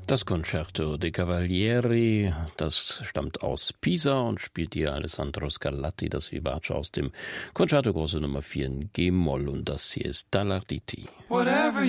Das Concerto dei Cavalieri, das stammt aus Pisa und spielt hier Alessandro Scarlatti, das Vivace aus dem Concerto Große Nummer 4 in G-Moll, und das hier ist Dall'Arditi.